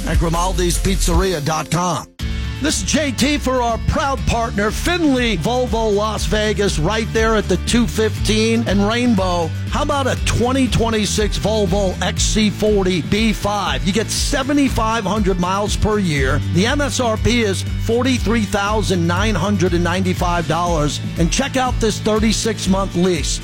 at Grimaldi'sPizzeria.com. This is JT for our proud partner, Finley Volvo Las Vegas, right there at the 215 and Rainbow. How about a 2026 Volvo XC40 B5? You get 7,500 miles per year. The MSRP is $43,995. And check out this 36-month lease,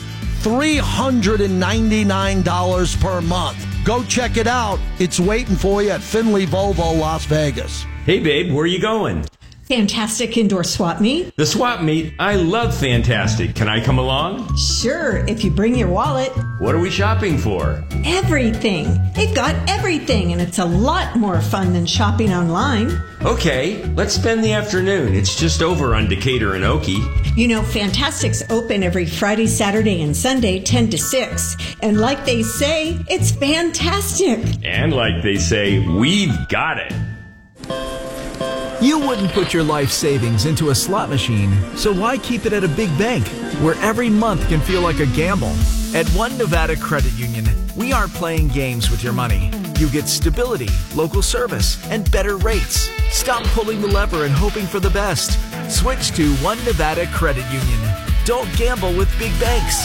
$399 per month. Go check it out. It's waiting for you at Finley Volvo Las Vegas. Hey, babe, where are you going? Fantastic Indoor Swap Meet. The swap meet? I love Fantastic. Can I come along? Sure, if you bring your wallet. What are we shopping for? Everything. They've got everything, and it's a lot more fun than shopping online. Okay, let's spend the afternoon. It's just over on Decatur and Okie. You know, Fantastic's open every Friday, Saturday, and Sunday, 10 to 6. And like they say, it's fantastic. And like they say, we've got it. You wouldn't put your life savings into a slot machine, so why keep it at a big bank, where every month can feel like a gamble? At One Nevada Credit Union, we aren't playing games with your money. You get stability, local service, and better rates. Stop pulling the lever and hoping for the best. Switch to One Nevada Credit Union. Don't gamble with big banks.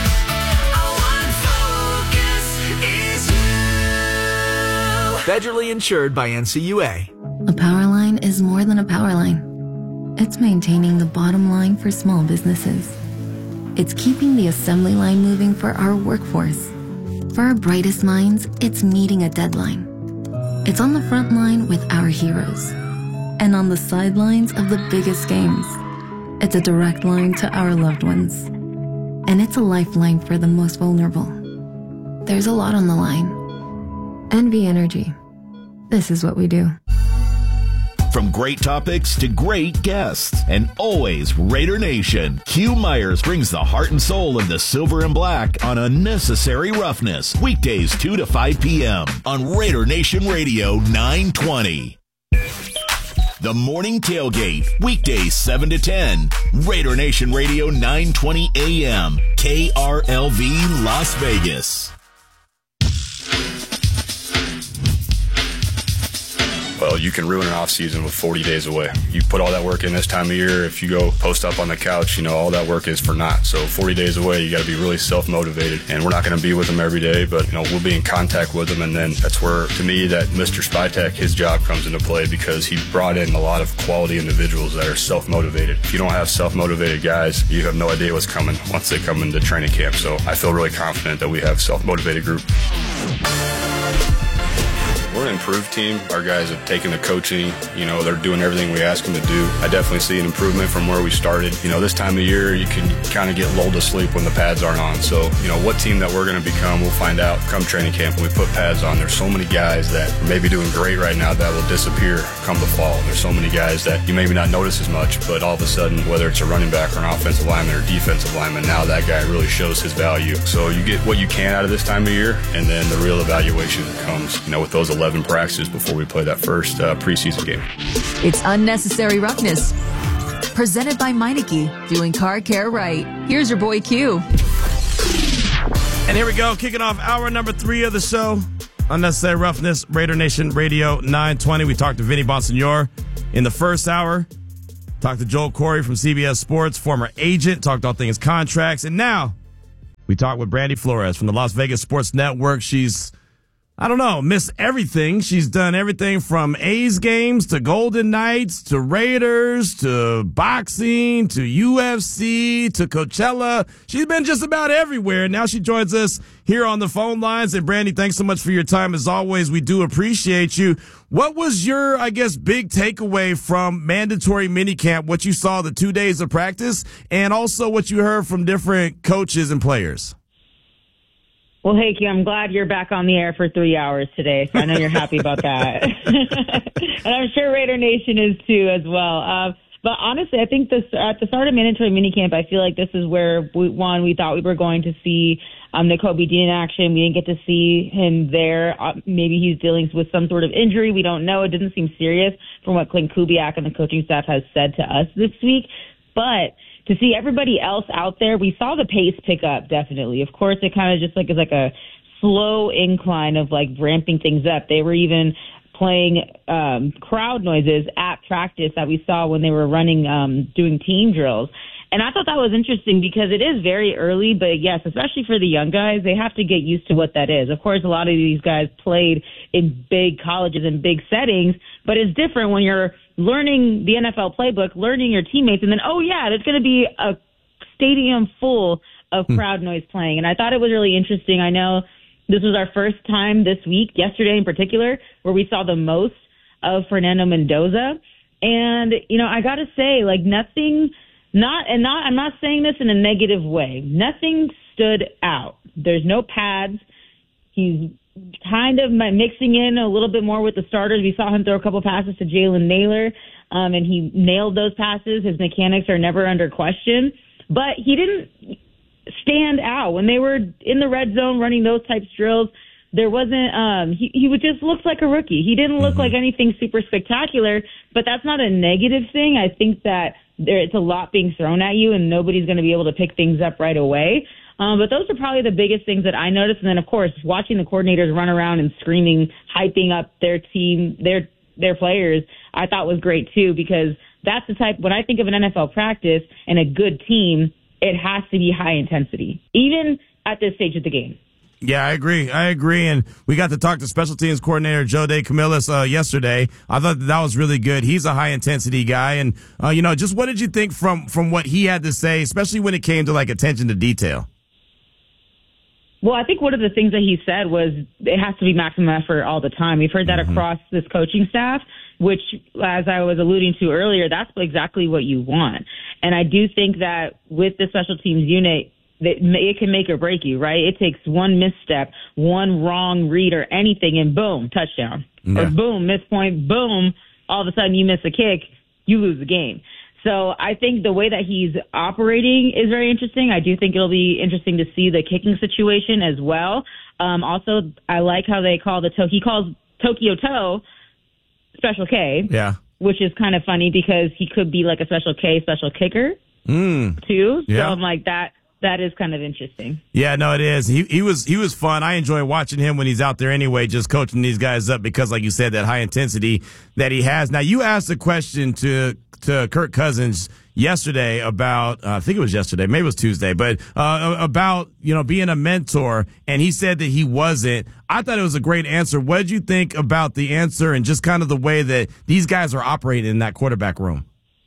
Federally insured by NCUA. A power line is more than a power line. It's maintaining the bottom line for small businesses. It's keeping the assembly line moving for our workforce. For our brightest minds, it's meeting a deadline. It's on the front line with our heroes. And on the sidelines of the biggest games. It's a direct line to our loved ones. And it's a lifeline for the most vulnerable. There's a lot on the line. NV Energy. This is what we do. From great topics to great guests, and always Raider Nation. Hugh Myers brings the heart and soul of the silver and black on Unnecessary Roughness. Weekdays 2 to 5 p.m. on Raider Nation Radio 920. The Morning Tailgate, weekdays 7 to 10. Raider Nation Radio 920 a.m. KRLV Las Vegas. Well, you can ruin an off season with 40 days away. You put all that work in this time of year. If you go post up on the couch, you know, all that work is for naught. So 40 days away, you got to be really self-motivated. And we're not going to be with them every day, but, you know, we'll be in contact with them. And then that's where, to me, that Mr. Spytek, his job comes into play, because he brought in a lot of quality individuals that are self-motivated. If you don't have self-motivated guys, you have no idea what's coming once they come into training camp. So I feel really confident that we have a self-motivated group. We're an improved team. Our guys have taken the coaching. You know, they're doing everything we ask them to do. I definitely see an improvement from where we started. You know, this time of year, you can kind of get lulled to sleep when the pads aren't on. So, you know, what team that we're going to become, we'll find out come training camp when we put pads on. There's so many guys that are maybe doing great right now that will disappear come the fall. There's so many guys that you maybe not notice as much, but all of a sudden, whether it's a running back or an offensive lineman or defensive lineman, now that guy really shows his value. So you get what you can out of this time of year, and then the real evaluation comes, you know, with those 11 practices before we play that first preseason game. It's Unnecessary Roughness, presented by Meineke, doing car care right. Here's your boy Q. And here we go, kicking off hour number 3 of the show. Unnecessary Roughness, Raider Nation Radio 920. We talked to Vinny Bonsignore in the first hour. Talked to Joel Corey from CBS Sports, former agent. Talked all things contracts. And now we talk with Brandy Flores from the Las Vegas Sports Network. She's, I don't know, missed everything. She's done everything from A's games to Golden Knights to Raiders to boxing to UFC to Coachella. She's been just about everywhere. Now she joins us here on the phone lines. And Brandy, thanks so much for your time. As always, we do appreciate you. What was your, I guess, big takeaway from mandatory minicamp, what you saw the 2 days of practice, and also what you heard from different coaches and players? Well, hey, Q, I'm glad you're back on the air for 3 hours today, so I know you're happy about that. And I'm sure Raider Nation is too as well. But honestly, I think at the start of mandatory minicamp, I feel like this is where, we thought we were going to see Nakobe Dean in action. We didn't get to see him there. Maybe he's dealing with some sort of injury. We don't know. It didn't seem serious from what Clint Kubiak and the coaching staff has said to us this week. But to see everybody else out there, we saw the pace pick up, definitely. Of course, it kind of just is like a slow incline of like ramping things up. They were even playing crowd noises at practice that we saw when they were running, doing team drills. And I thought that was interesting because it is very early, but yes, especially for the young guys, they have to get used to what that is. Of course, a lot of these guys played in big colleges and big settings, but it's different when you're learning the NFL playbook, learning your teammates, and then, oh yeah, there's going to be a stadium full of crowd noise playing. And I thought it was really interesting. I know this was our first time this week, yesterday in particular, where we saw the most of Fernando Mendoza. And, you know, I got to say, like, I'm not saying this in a negative way. Nothing stood out. There's no pads. He's kind of mixing in a little bit more with the starters. We saw him throw a couple passes to Jalen Naylor, and he nailed those passes. His mechanics are never under question. But he didn't stand out. When they were in the red zone running those types of drills, there wasn't he would just look like a rookie. He didn't look like anything super spectacular, but that's not a negative thing. I think that it's a lot being thrown at you, and nobody's going to be able to pick things up right away. But those are probably the biggest things that I noticed. And then, of course, watching the coordinators run around and screaming, hyping up their team, their players, I thought was great, too, because that's the type, when I think of an NFL practice and a good team, it has to be high intensity, even at this stage of the game. Yeah, I agree. And we got to talk to special teams coordinator Joe DeCamillis yesterday. I thought that was really good. He's a high intensity guy. And, just what did you think from what he had to say, especially when it came to, like, attention to detail? Well, I think one of the things that he said was it has to be maximum effort all the time. We've heard that across this coaching staff, which, as I was alluding to earlier, that's exactly what you want. And I do think that with the special teams unit, it can make or break you, right? It takes one misstep, one wrong read or anything, and boom, touchdown. Yeah. Or boom, miss point, boom, all of a sudden you miss a kick, you lose the game. So I think the way that he's operating is very interesting. I do think it'll be interesting to see the kicking situation as well. Also, I like how he calls Tokyo Toe Special K, which is kind of funny because he could be like a Special K special kicker too. So I'm like that. That is kind of interesting. Yeah, no, it is. He was fun. I enjoy watching him when he's out there anyway, just coaching these guys up because, like you said, that high intensity that he has. Now, you asked a question to Kirk Cousins yesterday about, I think it was yesterday, maybe it was Tuesday, but about, being a mentor, and he said that he wasn't. I thought it was a great answer. What did you think about the answer and just kind of the way that these guys are operating in that quarterback room?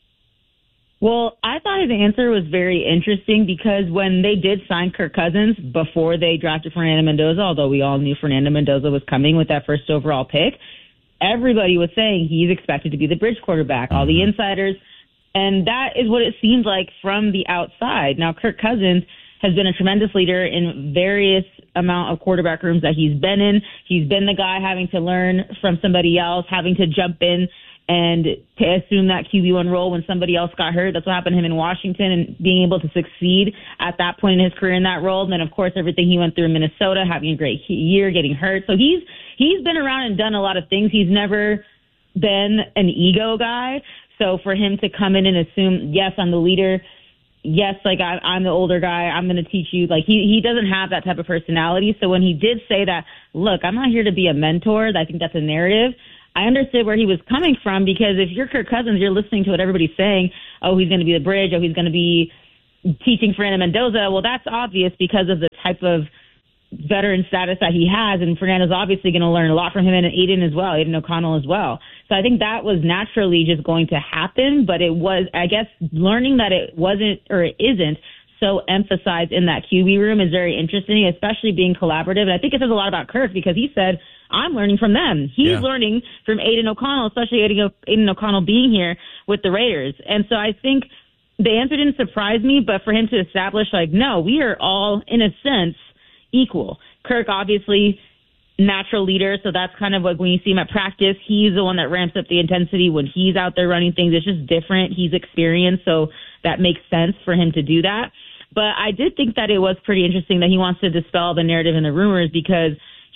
Well, I thought his answer was very interesting because when they did sign Kirk Cousins before they drafted Fernando Mendoza, although we all knew Fernando Mendoza was coming with that first overall pick, everybody was saying he's expected to be the bridge quarterback, all the insiders, and that is what it seemed like from the outside. Now, Kirk Cousins has been a tremendous leader in various amount of quarterback rooms that he's been in. He's been the guy having to learn from somebody else, having to jump in and to assume that QB1 role when somebody else got hurt. That's what happened to him in Washington, and being able to succeed at that point in his career in that role. And then, of course, everything he went through in Minnesota, having a great year, getting hurt. So he's been around and done a lot of things. He's never been an ego guy. So for him to come in and assume, yes, I'm the leader, yes, like I'm the older guy, I'm going to teach you, like he doesn't have that type of personality. So when he did say that, look, I'm not here to be a mentor, I think that's a narrative. I understood where he was coming from, because if you're Kirk Cousins, you're listening to what everybody's saying. Oh, he's going to be the bridge. Oh, he's going to be teaching Fernando Mendoza. Well, that's obvious because of the type of veteran status that he has, and Fernando's obviously going to learn a lot from him, and Aiden as well, Aiden O'Connell as well. So I think that was naturally just going to happen, but it was, I guess, learning that it wasn't or it isn't so emphasized in that QB room is very interesting, especially being collaborative. And I think it says a lot about Kirk, because he said, I'm learning from them. He's learning from Aiden O'Connell, especially Aiden O'Connell being here with the Raiders. And so I think the answer didn't surprise me, but for him to establish, like, no, we are all, in a sense, equal. Kirk, obviously, natural leader, so that's kind of like when you see him at practice, he's the one that ramps up the intensity when he's out there running things. It's just different. He's experienced, so that makes sense for him to do that. But I did think that it was pretty interesting that he wants to dispel the narrative and the rumors, because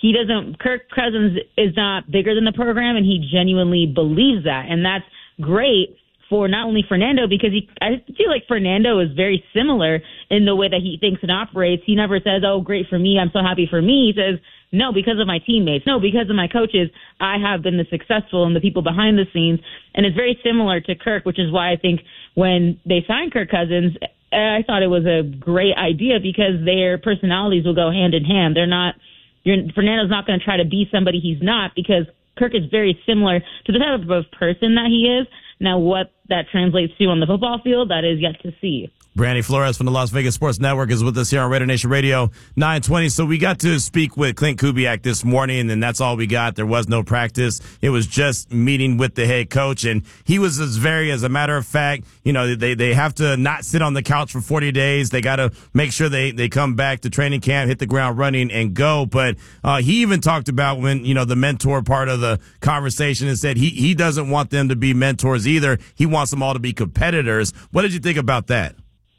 Kirk Cousins is not bigger than the program, and he genuinely believes that. And that's great for not only Fernando, because I feel like Fernando is very similar in the way that he thinks and operates. He never says, oh, great for me, I'm so happy for me. He says, No, because of my teammates. No, because of my coaches, I have been the successful and the people behind the scenes. And it's very similar to Kirk, which is why I think when they signed Kirk Cousins, I thought it was a great idea because their personalities will go hand in hand. Fernando's not going to try to be somebody he's not because Kirk is very similar to the type of person that he is. Now, what that translates to on the football field, that is yet to see. Brandy Flores from the Las Vegas Sports Network is with us here on Raider Nation Radio 920. So we got to speak with Clint Kubiak this morning, and that's all we got. There was no practice. It was just meeting with the head coach, and he was as a matter of fact, they have to not sit on the couch for 40 days. They got to make sure they come back to training camp, hit the ground running, and go. But he even talked about when, the mentor part of the conversation and said he doesn't want them to be mentors either. He wants them all to be competitors. What did you think about that?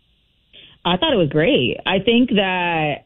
I thought it was great. I think that,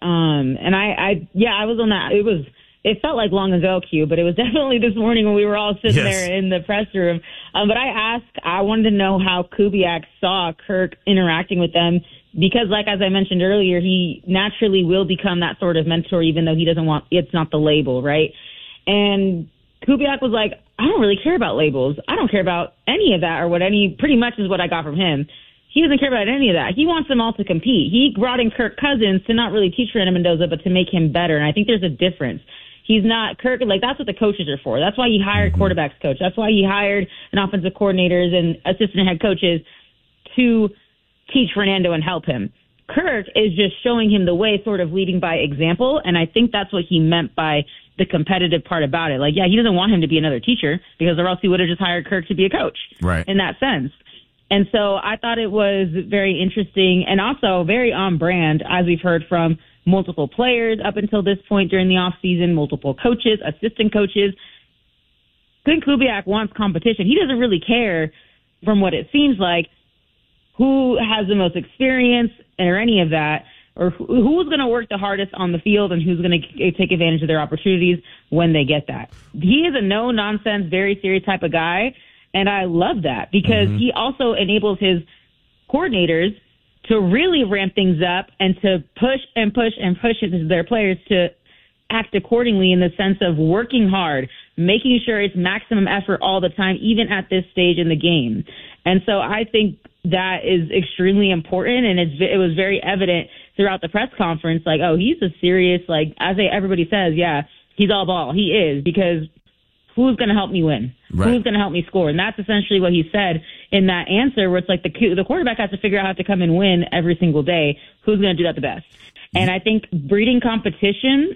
I was on that. It felt like long ago, Q, but it was definitely this morning when we were all sitting there in the press room. But I wanted to know how Kubiak saw Kirk interacting with them because, as I mentioned earlier, he naturally will become that sort of mentor, even though he doesn't want, it's not the label, right? And Kubiak was like, I don't really care about labels. I don't care about any of that pretty much is what I got from him. He doesn't care about any of that. He wants them all to compete. He brought in Kirk Cousins to not really teach Fernando Mendoza, but to make him better. And I think there's a difference. He's not Kirk. That's what the coaches are for. That's why he hired quarterbacks coach. That's why he hired an offensive coordinators and assistant head coaches to teach Fernando and help him. Kirk is just showing him the way, sort of leading by example. And I think that's what he meant by the competitive part about it. He doesn't want him to be another teacher because or else he would have just hired Kirk to be a coach. Right. In that sense. And so I thought it was very interesting and also very on brand, as we've heard from multiple players up until this point during the offseason, multiple coaches, assistant coaches. Clint Kubiak wants competition. He doesn't really care, from what it seems like, who has the most experience or any of that, or who's going to work the hardest on the field and who's going to take advantage of their opportunities when they get that. He is a no-nonsense, very serious type of guy. And I love that because he also enables his coordinators to really ramp things up and to push and push and push their players to act accordingly in the sense of working hard, making sure it's maximum effort all the time, even at this stage in the game. And so I think that is extremely important. And it was very evident throughout the press conference, he's a serious, everybody says, he's all ball. He is because who's going to help me win? Right. Who's going to help me score? And that's essentially what he said in that answer where it's the quarterback has to figure out how to come and win every single day. Who's going to do that the best? And I think breeding competition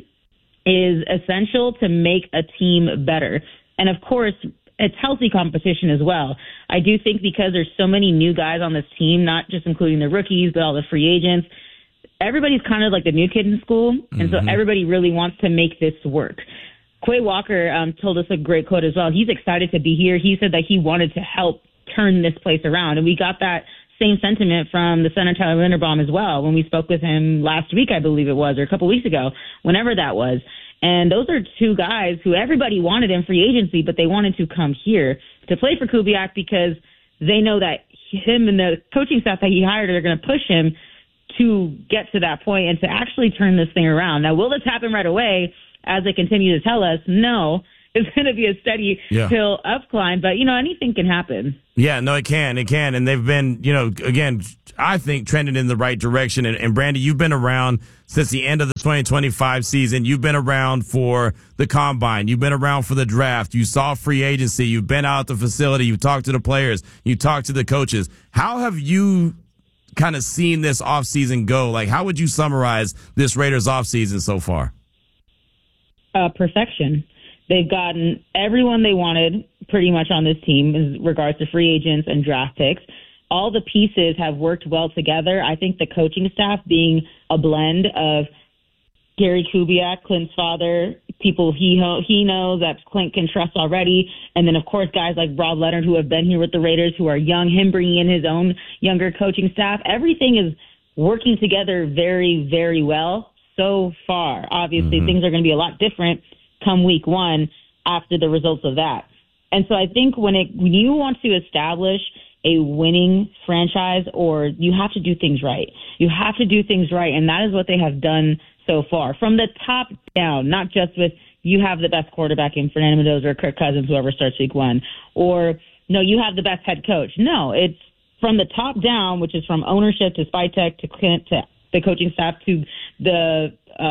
is essential to make a team better. And, of course, it's healthy competition as well. I do think because there's so many new guys on this team, not just including the rookies, but all the free agents, everybody's kind of like the new kid in school. And so everybody really wants to make this work. Quay Walker told us a great quote as well. He's excited to be here. He said that he wanted to help turn this place around. And we got that same sentiment from the center, Tyler Linderbaum, as well, when we spoke with him last week, I believe it was, or a couple weeks ago, whenever that was. And those are two guys who everybody wanted in free agency, but they wanted to come here to play for Kubiak because they know that him and the coaching staff that he hired are going to push him to get to that point and to actually turn this thing around. Now, will this happen right away? As they continue to tell us, no, it's going to be a steady hill up climb. But, anything can happen. Yeah, no, it can. It can. And they've been, again, I think trending in the right direction. And Brandy, you've been around since the end of the 2025 season. You've been around for the combine. You've been around for the draft. You saw free agency. You've been out at the facility. You talked to the players. You talked to the coaches. How have you kind of seen this offseason go? How would you summarize this Raiders offseason so far? Perfection. They've gotten everyone they wanted pretty much on this team in regards to free agents and draft picks. All the pieces have worked well together. I think the coaching staff being a blend of Gary Kubiak, Clint's father, people he knows that Clint can trust already, and then, of course, guys like Rod Leonard who have been here with the Raiders who are young, him bringing in his own younger coaching staff. Everything is working together very, very well. So far, obviously, things are going to be a lot different come week one after the results of that. And so I think when you want to establish a winning franchise, or you have to do things right. You have to do things right, and that is what they have done so far from the top down, not just with you have the best quarterback in Fernando Mendoza or Kirk Cousins, whoever starts week 1, or no, you have the best head coach. No, it's from the top down, which is from ownership to Spytech to the coaching staff to the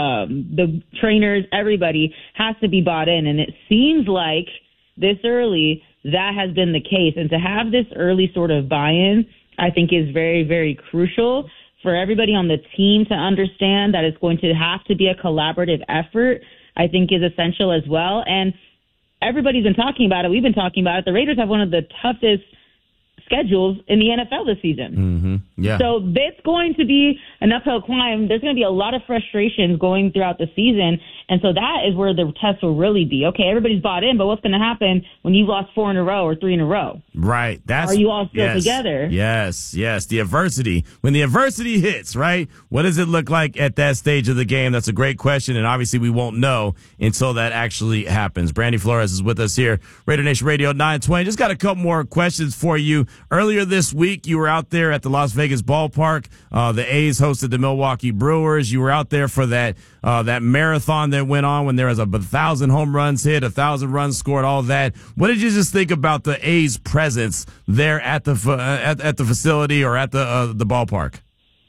trainers. Everybody has to be bought in, and it seems like this early that has been the case. And to have this early sort of buy-in, I think is very, very crucial for everybody on the team to understand that it's going to have to be a collaborative effort, I think is essential as well. And everybody's been talking about it. We've been talking about it. The Raiders have one of the toughest schedules in the NFL this season. Mm-hmm. Yeah. So it's going to be an uphill climb. There's going to be a lot of frustrations going throughout the season. And so that is where the test will really be. Okay, everybody's bought in, but what's going to happen when you've lost 4 in a row or 3 in a row? Right. Are you all still together? Yes. The adversity. When the adversity hits, right? What does it look like at that stage of the game? That's a great question, and obviously we won't know until that actually happens. Brandy Flores is with us here, Raider Nation Radio 920. Just got a couple more questions for you. Earlier this week, you were out there at the Las Vegas ballpark. The A's hosted the Milwaukee Brewers. You were out there for that marathon that went on when there was 1,000 home runs hit, 1,000 runs scored, all that. What did you just think about the A's presence there at the facility or at the ballpark?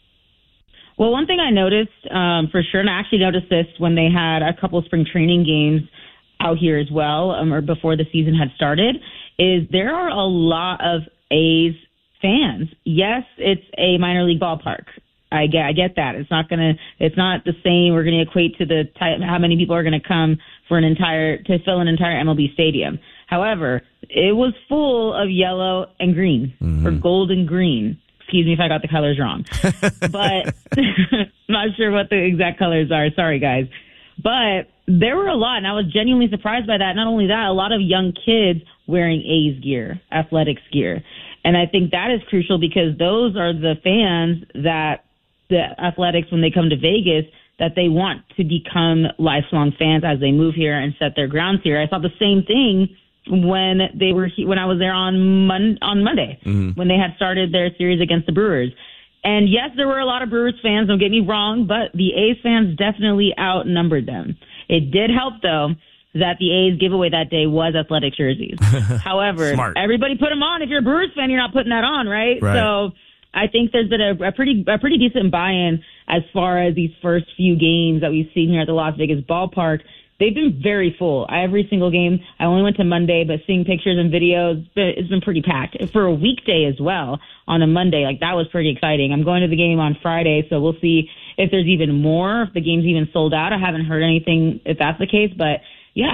Well, one thing I noticed for sure, and I actually noticed this when they had a couple of spring training games out here as well, or before the season had started, is there are a lot of A's fans. Yes, it's a minor league ballpark. I get that. It's not the same. We're going to equate to the type, how many people are going to come for to fill an entire MLB stadium. However, it was full of yellow and green, or gold and green. Excuse me if I got the colors wrong, but not sure what the exact colors are. Sorry, guys. But there were a lot, and I was genuinely surprised by that. Not only that, a lot of young kids wearing A's gear, athletics gear. And I think that is crucial because those are the fans that the Athletics, when they come to Vegas, that they want to become lifelong fans as they move here and set their grounds here. I saw the same thing when I was there on Monday, when they had started their series against the Brewers. And yes, there were a lot of Brewers fans, don't get me wrong, but the A's fans definitely outnumbered them. It did help, though, that the A's giveaway that day was athletic jerseys. However, everybody put them on. If you're a Brewers fan, you're not putting that on, right? So I think there's been a pretty decent buy-in as far as these first few games that we've seen here at the Las Vegas ballpark. They've been very full. Every single game. I only went to Monday, but seeing pictures and videos, it's been pretty packed. For a weekday as well, on a Monday, that was pretty exciting. I'm going to the game on Friday, so we'll see if there's even more, if the game's even sold out. I haven't heard anything if that's the case, but yeah,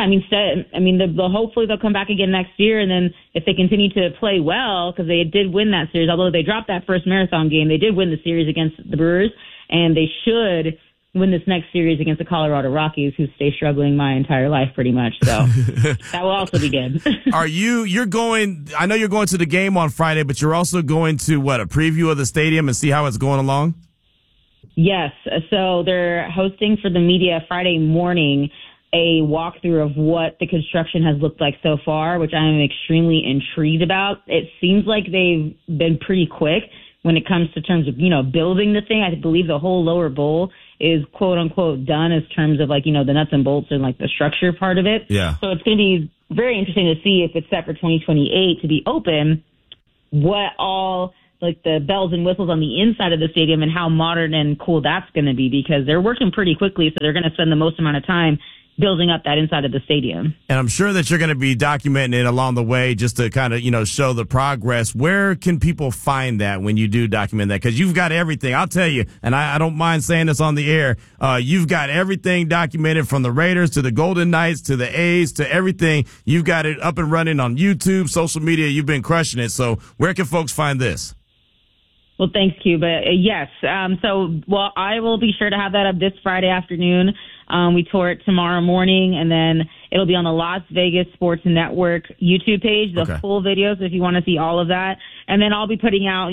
hopefully they'll come back again next year, and then if they continue to play well, because they did win that series, although they dropped that first marathon game, they did win the series against the Brewers, and they should win this next series against the Colorado Rockies, who stay struggling my entire life pretty much. So that will also be good. You're going, I know you're going to the game on Friday, but you're also going to a preview of the stadium and see how it's going along? Yes. So they're hosting for the media Friday morning a walkthrough of what the construction has looked like so far, which I am extremely intrigued about. It seems like they've been pretty quick when it comes to terms of, building the thing. I believe the whole lower bowl is quote unquote done as terms of the nuts and bolts and the structure part of it. Yeah. So it's going to be very interesting to see if it's set for 2028 to be open, what all the bells and whistles on the inside of the stadium and how modern and cool that's going to be, because they're working pretty quickly. So they're going to spend the most amount of time building up that inside of the stadium. And I'm sure that you're going to be documenting it along the way just to kind of, show the progress. Where can people find that when you do document that? Because you've got everything. I'll tell you, and I don't mind saying this on the air, you've got everything documented from the Raiders to the Golden Knights to the A's to everything. You've got it up and running on YouTube, social media. You've been crushing it. So where can folks find this? Well, thanks, Cuba. Yes. I will be sure to have that up this Friday afternoon. We tour it tomorrow morning, and then it'll be on the Las Vegas Sports Network YouTube page, the full videos if you want to see all of that. And then I'll be putting out,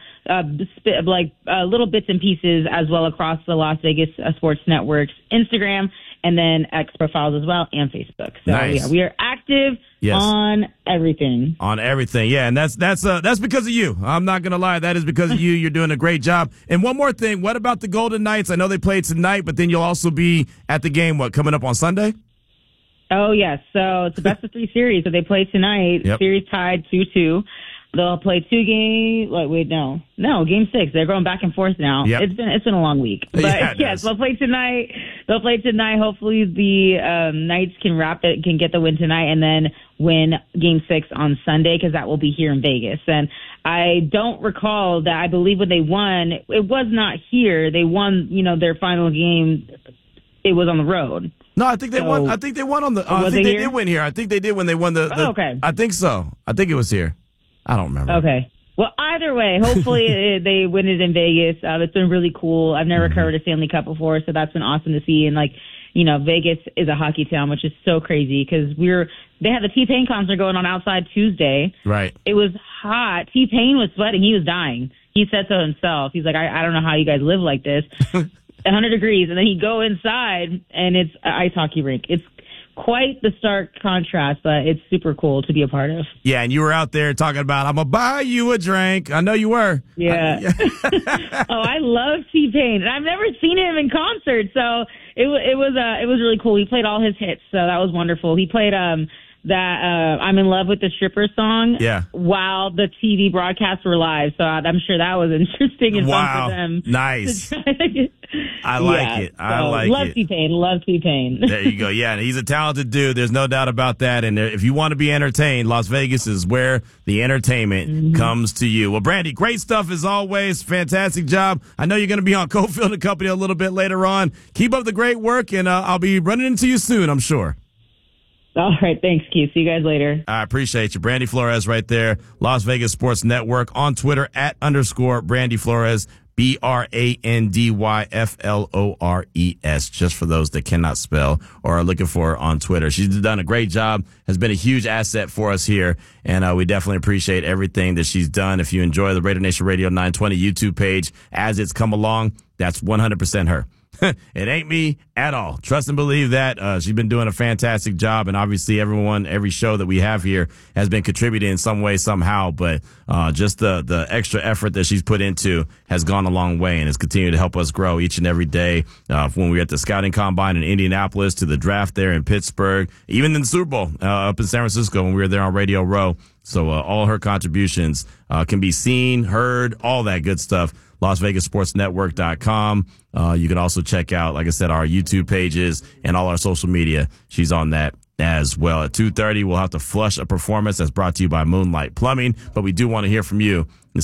little bits and pieces as well across the Las Vegas Sports Network's Instagram and then X profiles as well and Facebook. So nice. Yeah, we are active. Yes. On everything. On everything. Yeah, and that's because of you. I'm not going to lie. That is because of you. You're doing a great job. And one more thing. What about the Golden Knights? I know they played tonight, but then you'll also be at the game, coming up on Sunday? Oh, yes. So it's a best of 3 series. So they play tonight. Yep. Series tied 2-2. They'll play 2 games. No, game 6. They're going back and forth now. Yep. It's been a long week, but yes, they'll play tonight. Hopefully, the Knights can get the win tonight, and then win game 6 on Sunday, because that will be here in Vegas. And I don't recall that. I believe when they won, it was not here. They won, their final game. It was on the road. No, I think they won. I think they won on the. I think they did win here. I think they did when they won the. Okay. I think so. I think it was here. I don't remember. Okay. Well, either way, hopefully they win it in Vegas. It's been really cool. I've never covered a Stanley Cup before, so that's been awesome to see. And Vegas is a hockey town, which is so crazy, because they had the T-Pain concert going on outside Tuesday. Right. It was hot. T-Pain was sweating. He was dying. He said so himself. He's like, I don't know how you guys live like this. 100 degrees, and then you go inside, and it's an ice hockey rink. It's quite the stark contrast, but it's super cool to be a part of. Yeah, and you were out there talking about, I'm going to buy you a drink. I know you were. Yeah. I love T-Pain, and I've never seen him in concert, so it was really cool. He played all his hits, so that was wonderful. He played I'm in love with the stripper song while the TV broadcasts were live, so I'm sure that was interesting and fun for them. Nice. I like it. I like love it. T-Pain. Love T-Pain. There you go. Yeah, and he's a talented dude. There's no doubt about that. And if you want to be entertained, Las Vegas is where the entertainment comes to you. Well, Brandy, great stuff as always. Fantastic job. I know you're going to be on Cofield and Company a little bit later on. Keep up the great work, and I'll be running into you soon, I'm sure. All right. Thanks, Keith. See you guys later. I appreciate you. Brandy Flores right there. Las Vegas Sports Network on Twitter @_Brandy Flores. BrandyFlores, just for those that cannot spell or are looking for her on Twitter. She's done a great job, has been a huge asset for us here, and we definitely appreciate everything that she's done. If you enjoy the Raider Nation Radio 920 YouTube page as it's come along, that's 100% her. It ain't me at all. Trust and believe that. She's been doing a fantastic job, and obviously every show that we have here has been contributing in some way, somehow, but just the extra effort that she's put into has gone a long way and has continued to help us grow each and every day. When we were at the scouting combine in Indianapolis, to the draft there in Pittsburgh, even in the Super Bowl up in San Francisco when we were there on Radio Row. So all her contributions can be seen, heard, all that good stuff. LasVegasSportsNetwork.com. You can also check out, like I said, our YouTube pages and all our social media. She's on that as well. At 2:30, we'll have to flush a performance that's brought to you by Moonlight Plumbing, but we do want to hear from you in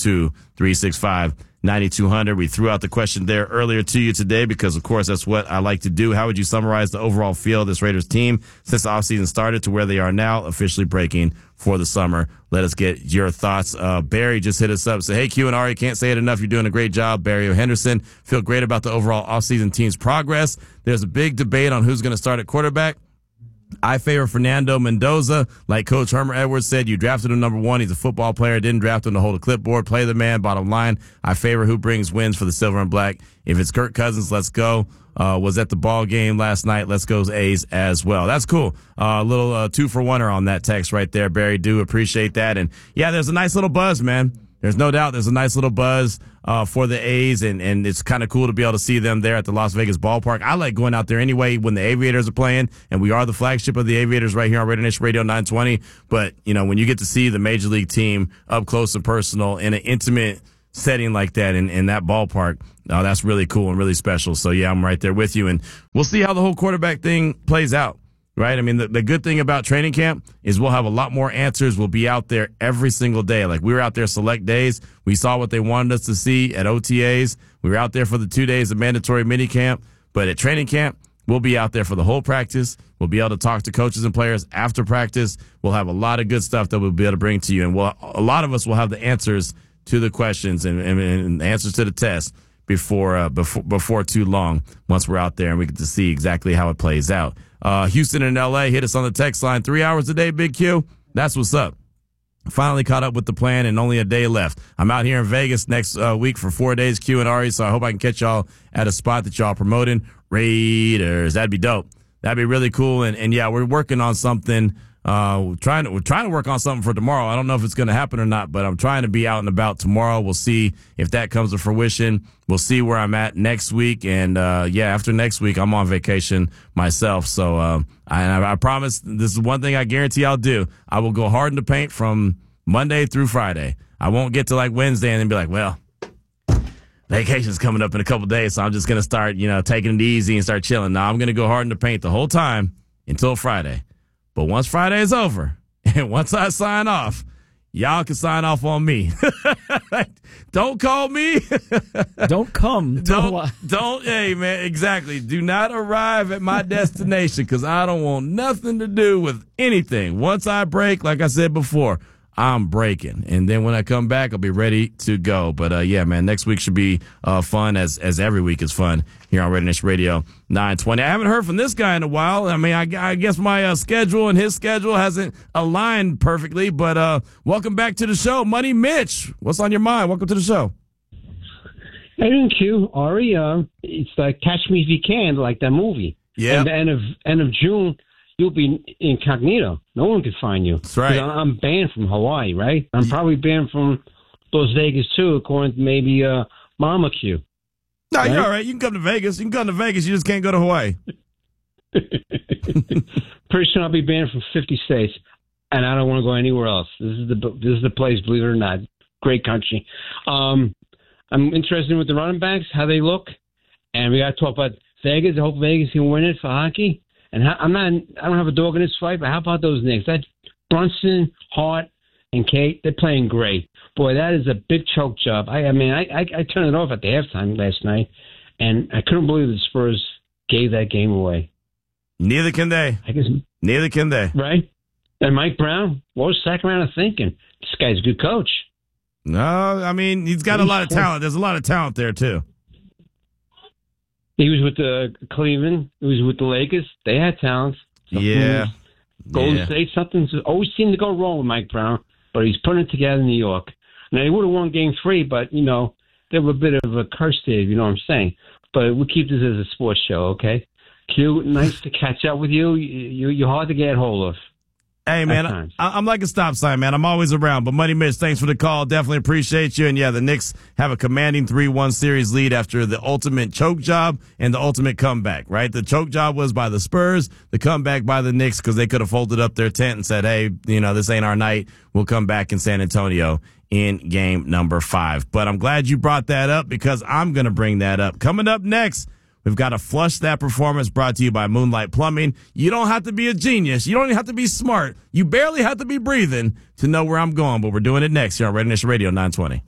702-365-9200. We threw out the question there earlier to you today because, of course, that's what I like to do. How would you summarize the overall feel of this Raiders team since the offseason started to where they are now, officially breaking for the summer? Let us get your thoughts. Barry just hit us up. Say, hey, Q and Ari, can't say it enough. You're doing a great job. Barry Henderson. Feel great about the overall offseason team's progress. There's a big debate on who's going to start at quarterback. I favor Fernando Mendoza. Like Coach Herman Edwards said, you drafted him number 1. He's a football player. Didn't draft him to hold a clipboard. Play the man. Bottom line, I favor who brings wins for the Silver and Black. If it's Kirk Cousins, let's go. Was at the ball game last night. Let's go A's as well. That's cool. A little 2-for-1er on that text right there, Barry. Do appreciate that. And yeah, there's a nice little buzz, man. There's no doubt there's a nice little buzz for the A's, and it's kind of cool to be able to see them there at the Las Vegas ballpark. I like going out there anyway when the Aviators are playing, and we are the flagship of the Aviators right here on Raider Nation Radio 920. But, when you get to see the Major League team up close and personal in an intimate setting like that in that ballpark, that's really cool and really special. So, yeah, I'm right there with you, and we'll see how the whole quarterback thing plays out. Right? I mean, the good thing about training camp is we'll have a lot more answers. We'll be out there every single day. Like, we were out there select days. We saw what they wanted us to see at OTAs. We were out there for the 2 days of mandatory minicamp. But at training camp, we'll be out there for the whole practice. We'll be able to talk to coaches and players after practice. We'll have a lot of good stuff that we'll be able to bring to you. And a lot of us will have the answers to the questions and answers to the test before too long once we're out there and we get to see exactly how it plays out. Houston and LA, hit us on the text line. 3 hours a day, Big Q. That's what's up. Finally caught up with the plan and only a day left. I'm out here in Vegas next week for 4 days, Q and Ari, so I hope I can catch y'all at a spot that y'all promoting. Raiders. That'd be dope. That'd be really cool. And yeah, we're working on something We're trying to work on something for tomorrow. I don't know if it's going to happen or not, but I'm trying to be out and about tomorrow. We'll see if that comes to fruition. We'll see where I'm at next week. And, after next week, I'm on vacation myself. So I promise this is one thing I guarantee I'll do. I will go hard in the paint from Monday through Friday. I won't get to like Wednesday and then be like, well, vacation's coming up in a couple days, so I'm just going to start, taking it easy and start chilling. Now I'm going to go hard in the paint the whole time until Friday. But once Friday is over and once I sign off, y'all can sign off on me. Don't call me. Don't come. Don't, hey, man, exactly. Do not arrive at my destination because I don't want nothing to do with anything. Once I break, like I said before, I'm breaking. And then when I come back, I'll be ready to go. But, man, next week should be fun as every week is fun here on Raider Nation Radio 920. I haven't heard from this guy in a while. I mean, I guess my schedule and his schedule hasn't aligned perfectly. But welcome back to the show. Money Mitch, what's on your mind? Welcome to the show. Hey, Q, Ari, it's like Catch Me If You Can, like that movie. Yeah. At the end of June, you'll be incognito. No one can find you. That's right. I'm banned from Hawaii, right? I'm probably banned from Las Vegas, too, according to maybe Mama Q. No, right? You're all right. You can come to Vegas. You just can't go to Hawaii. Pretty soon I'll be banned from 50 states, and I don't want to go anywhere else. This is the place, believe it or not. Great country. I'm interested with the running backs, how they look, and we got to talk about Vegas. I hope Vegas can win it for hockey. And I don't have a dog in this fight, but how about those Knicks? That Brunson, Hart, and Kate, they're playing great. Boy, that is a big choke job. I turned it off at the halftime last night, and I couldn't believe the Spurs gave that game away. Neither can they. I guess. Neither can they. Right? And Mike Brown, what was Sacramento thinking? This guy's a good coach. No, I mean, he's got a lot of talent. There's a lot of talent there, too. He was with Cleveland. He was with the Lakers. They had talents. Golden State, something's always seemed to go wrong with Mike Brown, but he's putting it together in New York. Now, he would have won Game 3, but, there was a bit of a curse there, you know what I'm saying. But we'll keep this as a sports show, okay? Q, nice to catch up with you. You're hard to get hold of. Hey, man, I'm like a stop sign, man. I'm always around. But Money Mitch, thanks for the call. Definitely appreciate you. And, the Knicks have a commanding 3-1 series lead after the ultimate choke job and the ultimate comeback, right? The choke job was by the Spurs, the comeback by the Knicks because they could have folded up their tent and said, hey, this ain't our night. We'll come back in San Antonio in game number 5. But I'm glad you brought that up because I'm going to bring that up. Coming up next, we've got a Flush That Performance brought to you by Moonlight Plumbing. You don't have to be a genius. You don't even have to be smart. You barely have to be breathing to know where I'm going, but we're doing it next here on Raider Nation Radio 920.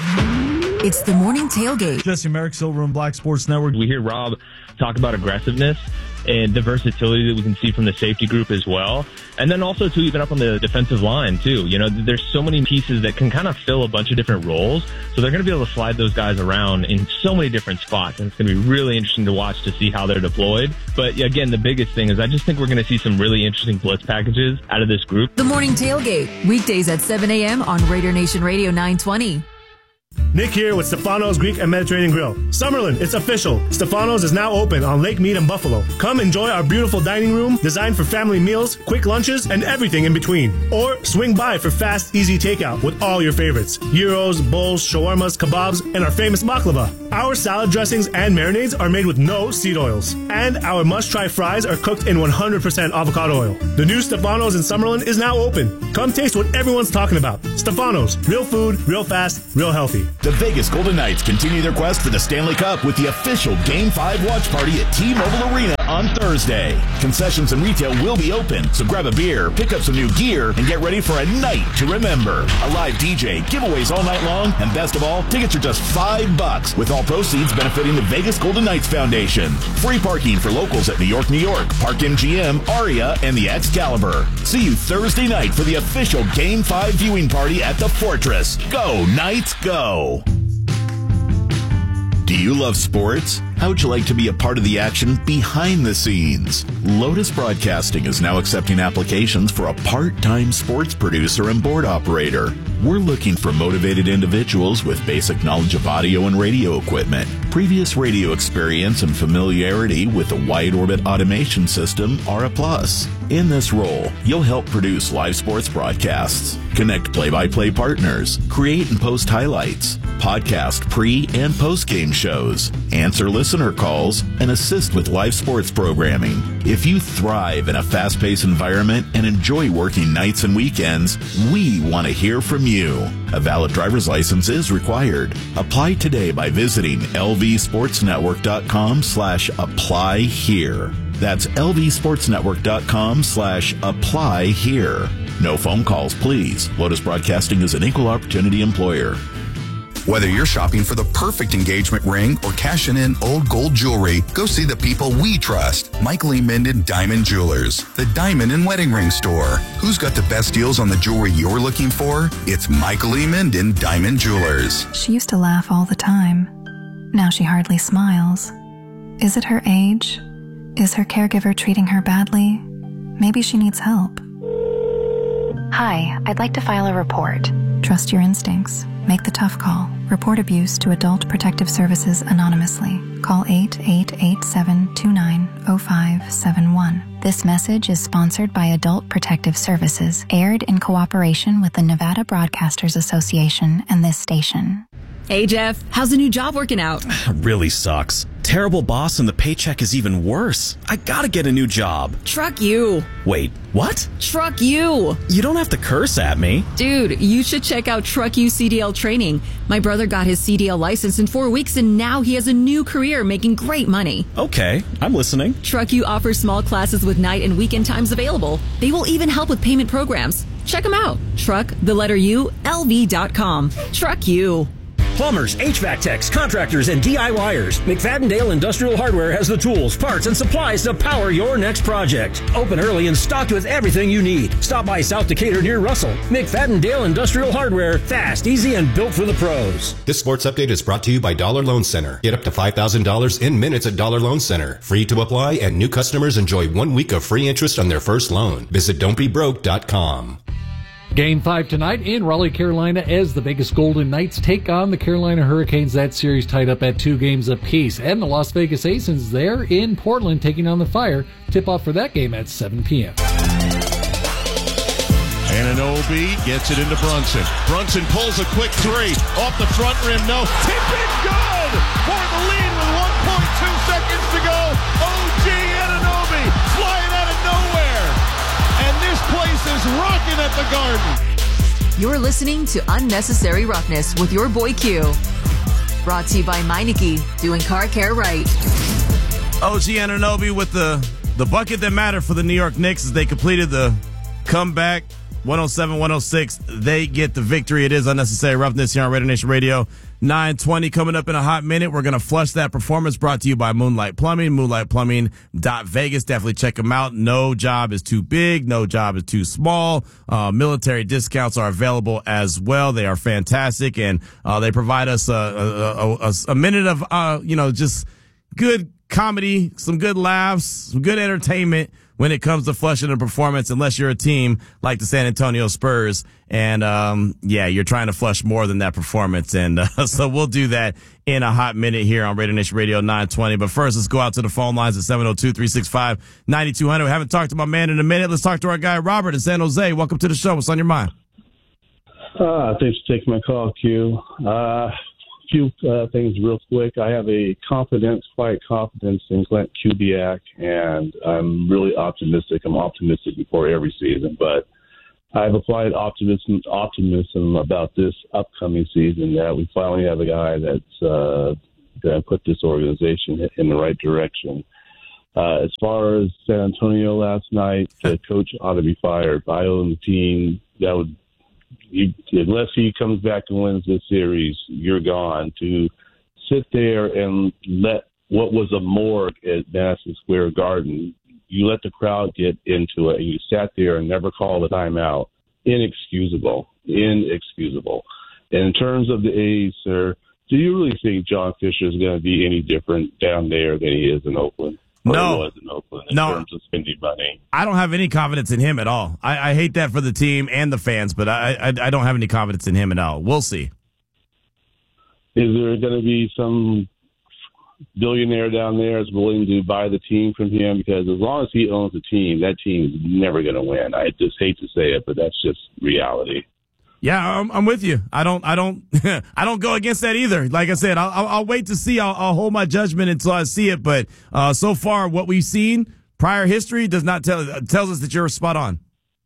It's the morning tailgate. Jesse Merrick, Silver and Black Sports Network. We hear Rob talk about aggressiveness and the versatility that we can see from the safety group as well. And then also, too, even up on the defensive line, too. There's so many pieces that can kind of fill a bunch of different roles. So they're going to be able to slide those guys around in so many different spots. And it's going to be really interesting to watch to see how they're deployed. But, again, the biggest thing is I just think we're going to see some really interesting blitz packages out of this group. The morning tailgate, weekdays at 7 a.m. on Raider Nation Radio 920. Nick here with Stefano's Greek and Mediterranean Grill. Summerlin, it's official. Stefano's is now open on Lake Mead and Buffalo. Come enjoy our beautiful dining room designed for family meals, quick lunches, and everything in between. Or swing by for fast, easy takeout with all your favorites. Gyros, bowls, shawarmas, kebabs, and our famous baklava. Our salad dressings and marinades are made with no seed oils. And our must-try fries are cooked in 100% avocado oil. The new Stefano's in Summerlin is now open. Come taste what everyone's talking about. Stefano's. Real food, real fast, real healthy. The Vegas Golden Knights continue their quest for the Stanley Cup with the official Game 5 watch party at T-Mobile Arena on Thursday. Concessions and retail will be open, so grab a beer, pick up some new gear, and get ready for a night to remember. A live DJ, giveaways all night long, and best of all, tickets are just $5, with all proceeds benefiting the Vegas Golden Knights Foundation. Free parking for locals at New York, Park MGM, Aria, and the Excalibur. See you Thursday night for the official Game 5 viewing party at the Fortress. Go, Knights, go! Do you love sports? How would you like to be a part of the action behind the scenes? Lotus Broadcasting is now accepting applications for a part-time sports producer and board operator. We're looking for motivated individuals with basic knowledge of audio and radio equipment, previous radio experience, and familiarity with the wide orbit automation system are a plus. In this role, you'll help produce live sports broadcasts, connect play-by-play partners, create and post highlights, podcast pre- and post-game shows, answer listener calls, and assist with live sports programming. If you thrive in a fast-paced environment and enjoy working nights and weekends, we want to hear from you. A valid driver's license is required. Apply today by visiting lvsportsnetwork.com/apply here. That's lvsportsnetwork.com/apply here. No phone calls, please. Lotus Broadcasting is an equal opportunity employer. Whether you're shopping for the perfect engagement ring or cashing in old gold jewelry, go see the people we trust. Michael E. Minden Diamond Jewelers, the diamond and wedding ring store. Who's got the best deals on the jewelry you're looking for? It's Michael E. Minden Diamond Jewelers. She used to laugh all the time. Now she hardly smiles. Is it her age? Is her caregiver treating her badly? Maybe she needs help. Hi, I'd like to file a report. Trust your instincts. Make the tough call. Report abuse to Adult Protective Services anonymously. Call 8887290571. This message is sponsored by Adult Protective Services, aired in cooperation with the Nevada Broadcasters Association and this station. Hey, Jeff, how's the new job working out? Really sucks. Terrible boss and the paycheck is even worse. I gotta get a new job. Truck you. Wait, what? Truck you. You don't have to curse at me. Dude, you should check out Truck You CDL training. My brother got his CDL license in 4 weeks and now he has a new career making great money. Okay, I'm listening. Truck You offers small classes with night and weekend times available. They will even help with payment programs. Check them out. Truck, the letter U, LV.com. Truck You. Plumbers, HVAC techs, contractors, and DIYers. McFadden-Dale Industrial Hardware has the tools, parts, and supplies to power your next project. Open early and stocked with everything you need. Stop by South Decatur near Russell. McFadden-Dale Industrial Hardware. Fast, easy, and built for the pros. This sports update is brought to you by Dollar Loan Center. Get up to $5,000 in minutes at Dollar Loan Center. Free to apply, and new customers enjoy 1 week of free interest on their first loan. Visit don'tbebroke.com. Game 5 tonight in Raleigh, Carolina, as the Vegas Golden Knights take on the Carolina Hurricanes. That series tied up at 2 games apiece. And the Las Vegas Aces there in Portland taking on the Fire. Tip-off for that game at 7 p.m. Anunoby gets it into Brunson. Brunson pulls a quick three. Off the front rim, no. Tip it good for the lead with 1.2 seconds to go. OG Anunoby flying out of nowhere. And this place is rocking at the Garden. You're listening to Unnecessary Roughness with your boy Q. Brought to you by Meineke, doing car care right. OG Anunoby with the bucket that mattered for the New York Knicks as they completed the comeback. 107-106, they get the victory. It is Unnecessary Roughness here on Raider Nation Radio. 9:20 coming up in a hot minute. We're going to flush that performance, brought to you by Moonlight Plumbing, moonlightplumbing.vegas. Definitely check them out. No job is too big. No job is too small. Military discounts are available as well. They are fantastic, and they provide us a minute of just good comedy, some good laughs, some good entertainment when it comes to flushing a performance, unless you're a team like the San Antonio Spurs. And, you're trying to flush more than that performance. And so we'll do that in a hot minute here on Raider Nation Radio 920. But first, let's go out to the phone lines at 702-365-9200. We haven't talked to my man in a minute. Let's talk to our guy, Robert in San Jose. Welcome to the show. What's on your mind? Thanks for taking my call, Q. Few things real quick. I have a quiet confidence in Clint Kubiak, and I'm really optimistic. I'm optimistic before every season, but I've applied optimism about this upcoming season, that we finally have a guy that's going to put this organization in the right direction. As far as San Antonio last night, the coach ought to be fired. If I own the team, that would, unless he comes back and wins this series, you're gone. To sit there and let what was a morgue at Madison Square Garden, you let the crowd get into it, and you sat there and never called a timeout. Inexcusable. And in terms of the A's, sir, do you really think John Fisher is going to be any different down there than he is in Oakland? Or No. was in Oakland in terms of spending money? I don't have any confidence in him at all. I hate that for the team and the fans, but I don't have any confidence in him at all. We'll see. Is there going to be some billionaire down there that's willing to buy the team from him? Because as long as he owns the team, that team is never going to win. I just hate to say it, but that's just reality. Yeah, I'm with you. I don't I don't go against that either. Like I said, I'll wait to see. I'll hold my judgment until I see it. But so far, what we've seen, prior history does not tells us that you're spot on.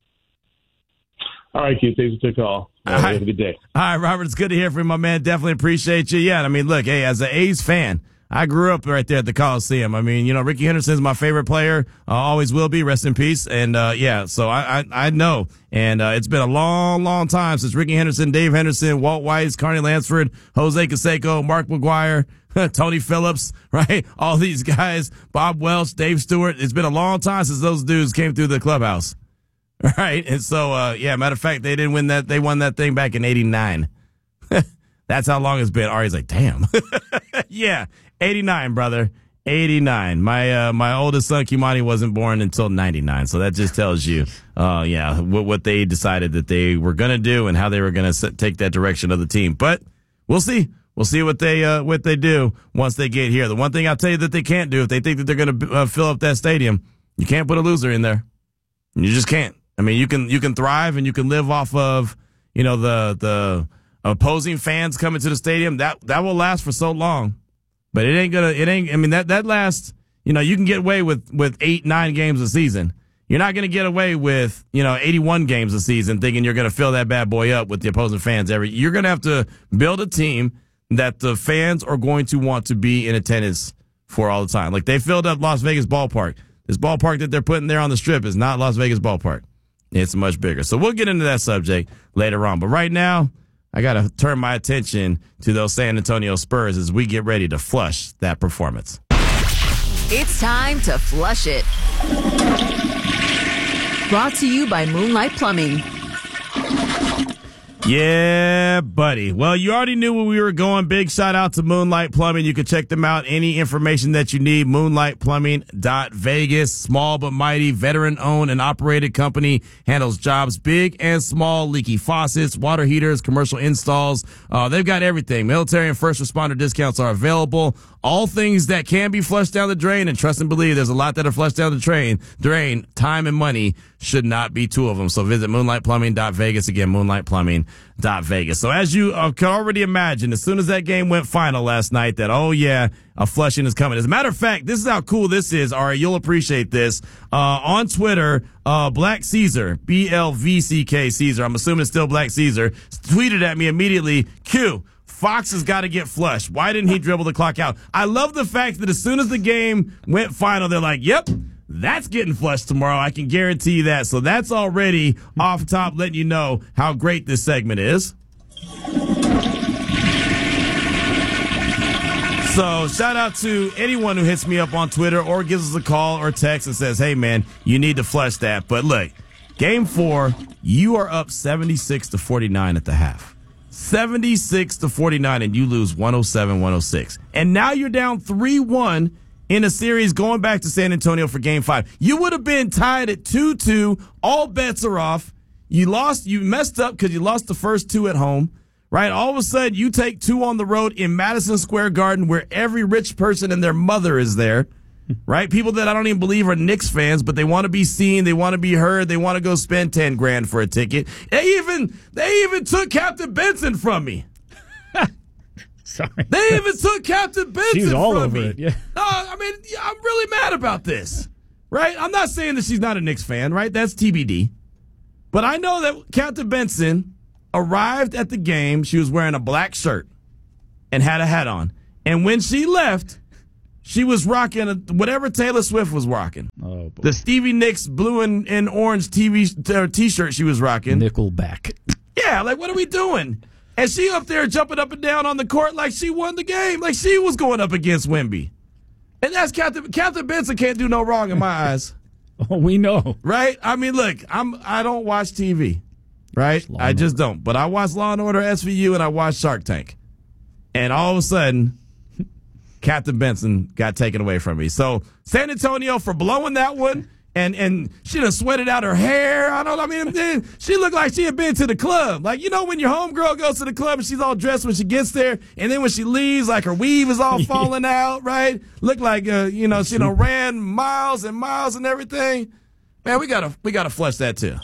All right, Keith, thanks for the call. Have a good day. All right, Robert, it's good to hear from you, my man. Definitely appreciate you. Yeah, I mean, look, hey, as an A's fan, I grew up right there at the Coliseum. I mean, Ricky Henderson's my favorite player. Always will be. Rest in peace. And, so I know. And it's been a long, long time since Ricky Henderson, Dave Henderson, Walt Weiss, Carney Lansford, Jose Canseco, Mark McGuire, Tony Phillips, right? All these guys, Bob Welch, Dave Stewart. It's been a long time since those dudes came through the clubhouse. Right? And so, matter of fact, they didn't win that. They won that thing back in 89. That's how long it's been. Ari's like, damn. Yeah. 89, brother. 89. My oldest son, Kimani, wasn't born until 99. So that just tells you, what they decided that they were going to do and how they were going to take that direction of the team. But we'll see. We'll see what they do once they get here. The one thing I'll tell you that they can't do, if they think that they're going to fill up that stadium, you can't put a loser in there. You just can't. I mean, you can thrive and you can live off of, the opposing fans coming to the stadium. That will last for so long. But that lasts, you can get away with 8-9 games a season. You're not going to get away with, 81 games a season thinking you're going to fill that bad boy up with the opposing fans you're going to have to build a team that the fans are going to want to be in attendance for all the time. Like they filled up Las Vegas ballpark. This ballpark that they're putting there on the Strip is not Las Vegas ballpark. It's much bigger. So we'll get into that subject later on. But right now, I got to turn my attention to those San Antonio Spurs as we get ready to flush that performance. It's time to flush it. Brought to you by Moonlight Plumbing. Yeah, buddy. Well, you already knew where we were going. Big shout out to Moonlight Plumbing. You can check them out. Any information that you need, moonlightplumbing.vegas. Small but mighty, veteran-owned and operated company. Handles jobs big and small, leaky faucets, water heaters, commercial installs. They've got everything. Military and first responder discounts are available. All things that can be flushed down the drain, and trust and believe there's a lot that are flushed down the drain. Time and money should not be two of them. So visit moonlightplumbing.vegas. Again, moonlightplumbing.vegas. So as you can already imagine, as soon as that game went final last night, that, a flushing is coming. As a matter of fact, this is how cool this is. All right, you'll appreciate this. On Twitter, Black Caesar, BLVCK Caesar, I'm assuming it's still Black Caesar, tweeted at me immediately, Q, Fox has got to get flushed. Why didn't he dribble the clock out? I love the fact that as soon as the game went final, they're like, yep, that's getting flushed tomorrow. I can guarantee that. So that's already off top letting you know how great this segment is. So shout out to anyone who hits me up on Twitter or gives us a call or text and says, hey, man, you need to flush that. But look, game 4, you are up 76-49 at the half. 76-49, and you lose 107-106. And now you're down 3-1 in a series going back to San Antonio for game 5. You would have been tied at 2-2. All bets are off. You messed up because you lost the first 2 at home, right? All of a sudden, you take 2 on the road in Madison Square Garden where every rich person and their mother is there, right? People that I don't even believe are Knicks fans, but they want to be seen, they want to be heard, they want to go spend $10,000 for a ticket. They even took Captain Benson from me. Sorry. They even took Captain Benson She was all from over me. it. Yeah. I'm really mad about this, right? I'm not saying that she's not a Knicks fan, right? That's TBD. But I know that Captain Benson arrived at the game. She was wearing a black shirt and had a hat on. And when she left, she was rocking whatever Taylor Swift was rocking. Oh, boy. The Stevie Nicks blue and orange T-shirt she was rocking. Nickelback. Yeah, like, what are we doing? And she up there jumping up and down on the court like she won the game, like she was going up against Wemby. And that's Captain Benson can't do no wrong in my eyes. Oh, we know. Right? I mean, look, I don't watch TV, right? I just don't. But I watch Law & Order, SVU, and I watch Shark Tank. And all of a sudden, Captain Benson got taken away from me. So San Antonio for blowing that one. And she done sweated out her hair. She looked like she had been to the club. Like, you know, when your homegirl goes to the club and she's all dressed when she gets there, and then when she leaves, like her weave is all falling out, right? Look like, she done ran miles and miles and everything. Man, we gotta flush that too.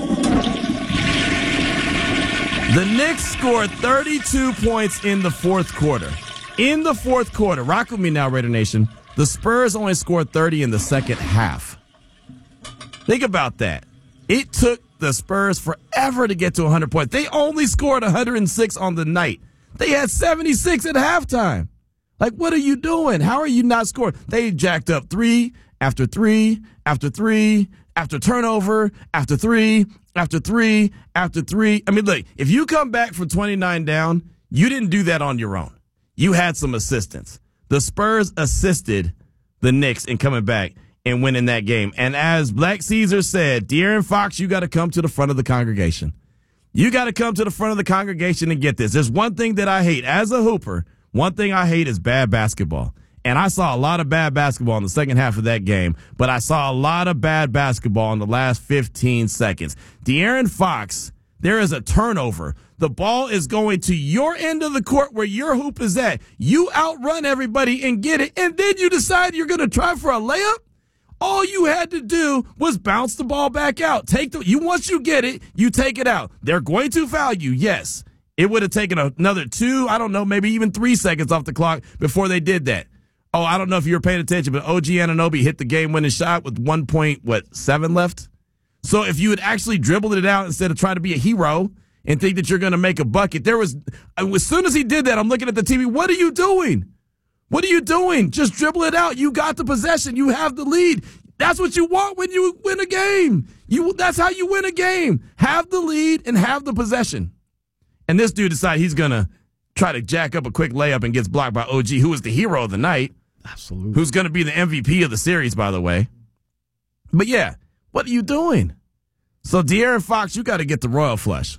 The Knicks scored 32 points in the fourth quarter. In the fourth quarter, rock with me now, Raider Nation. The Spurs only scored 30 in the second half. Think about that. It took the Spurs forever to get to 100 points. They only scored 106 on the night. They had 76 at halftime. Like, what are you doing? How are you not scoring? They jacked up 3 after 3 after 3 after turnover after 3 after 3 after 3. I mean, look, if you come back from 29 down, you didn't do that on your own. You had some assistance. The Spurs assisted the Knicks in coming back and winning that game. And as Black Caesar said, De'Aaron Fox, you got to come to the front of the congregation. You got to come to the front of the congregation and get this. There's one thing that I hate. As a hooper, one thing I hate is bad basketball. And I saw a lot of bad basketball in the second half of that game, but I saw a lot of bad basketball in the last 15 seconds. De'Aaron Fox, there is a turnover. The ball is going to your end of the court where your hoop is at. You outrun everybody and get it, and then you decide you're going to try for a layup? All you had to do was bounce the ball back out. Once you get it, you take it out. They're going to foul you, yes. It would have taken another 2, maybe even 3 seconds off the clock before they did that. Oh, I don't know if you were paying attention, but OG Anunoby hit the game-winning shot with 1.7 left? So if you had actually dribbled it out instead of trying to be a hero and think that you're going to make a bucket, as soon as he did that, I'm looking at the TV, what are you doing? What are you doing? Just dribble it out. You got the possession. You have the lead. That's what you want when you win a game. That's how you win a game. Have the lead and have the possession. And this dude decided he's going to try to jack up a quick layup and gets blocked by OG, who was the hero of the night. Absolutely. Who's going to be the MVP of the series, by the way. But yeah, what are you doing? So De'Aaron Fox, you got to get the royal flush.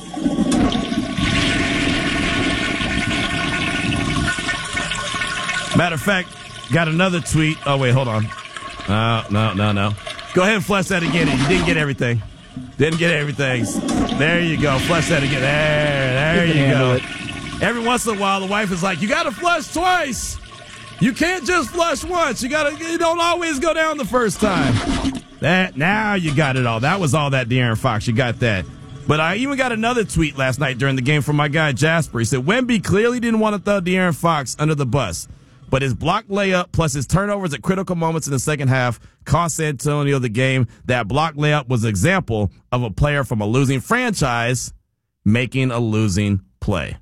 Matter of fact, got another tweet. Oh, wait, hold on. No. Go ahead and flush that again. You didn't get everything. Didn't get everything. There you go. Flush that again. There you go. Every once in a while, the wife is like, you got to flush twice. You can't just flush once. You don't always go down the first time. Now you got it all. That was all that De'Aaron Fox. You got that. But I even got another tweet last night during the game from my guy Jasper. He said, Wemby clearly didn't want to throw De'Aaron Fox under the bus. But his block layup plus his turnovers at critical moments in the second half cost San Antonio the game. That block layup was an example of a player from a losing franchise making a losing play.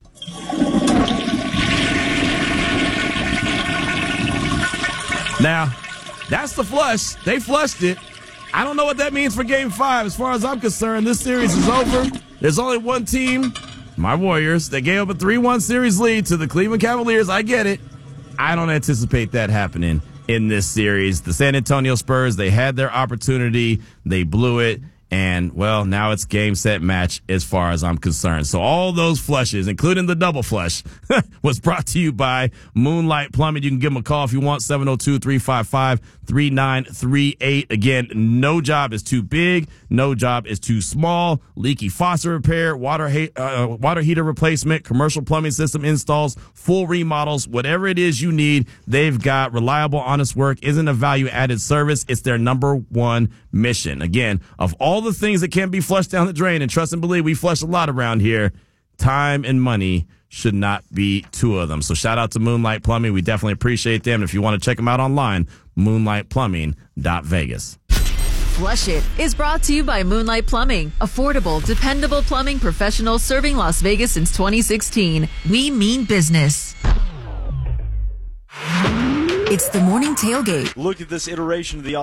Now, that's the flush. They flushed it. I don't know what that means for Game 5. As far as I'm concerned, this series is over. There's only one team, my Warriors, that gave up a 3-1 series lead to the Cleveland Cavaliers. I get it. I don't anticipate that happening in this series. The San Antonio Spurs, they had their opportunity. They blew it. And, well, now it's game, set, match as far as I'm concerned. So all those flushes, including the double flush, was brought to you by Moonlight Plumbing. You can give them a call if you want, 702-355-3938. Again, no job is too big. No job is too small. Leaky faucet repair, water heater replacement, commercial plumbing system installs, full remodels, whatever it is you need, they've got. Reliable, honest work isn't a value-added service. It's their number one mission. Again, of all the things that can be flushed down the drain, and trust and believe we flush a lot around here, time and money should not be two of them. So shout out to Moonlight Plumbing. We definitely appreciate them. If you want to check them out online, moonlightplumbing.vegas. Flush It is brought to you by Moonlight Plumbing. Affordable, dependable plumbing professionals serving Las Vegas since 2016. We mean business. It's the morning tailgate. Look at this iteration of the